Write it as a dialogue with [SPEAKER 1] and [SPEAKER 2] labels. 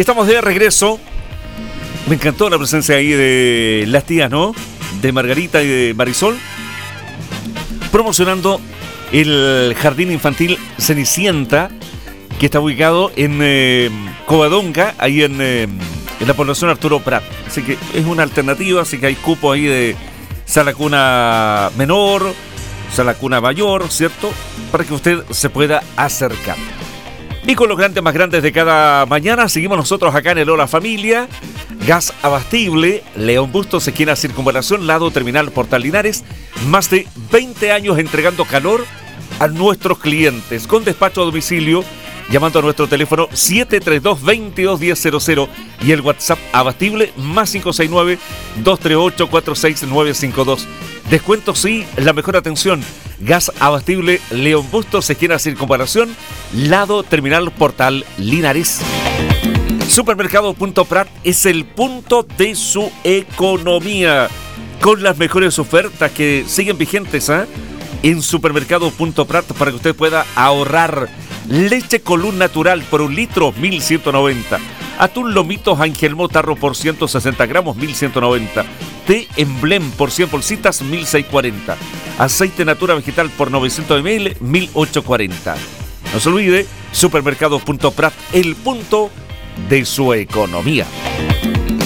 [SPEAKER 1] Estamos de regreso. Me encantó la presencia ahí de las tías, ¿no? De Margarita y de Marisol, promocionando el Jardín Infantil Cenicienta, que está ubicado en Covadonga, ahí en la población Arturo Prat. Así que es una alternativa, así que hay cupo ahí de sala cuna menor, sala cuna mayor, ¿cierto? Para que usted se pueda acercar. Y con los grandes más grandes de cada mañana, seguimos nosotros acá en el Hola Familia. Gas abastible, León Bustos, esquina Circunvalación, lado Terminal Portal Linares. Más de 20 años entregando calor a nuestros clientes, con despacho a domicilio, llamando a nuestro teléfono 732-221000 y el WhatsApp abastible más 569-238-46952. Descuento sí, la mejor atención. Gas abastible, León Bustos, esquina Circunvalación, lado Terminal Portal Linares. Supermercado.prat es el punto de su economía, con las mejores ofertas que siguen vigentes en Supermercado.prat para que usted pueda ahorrar. Leche Colún natural por 1 litro, 1.190. Atún Lomitos Angelmo Tarro por 160 gramos, 1.190. Té Emblem por 100 bolsitas, 1.640. Aceite Natura Vegetal por 900 ml, 1.840. No se olvide, Supermercado.prat, el punto de su economía.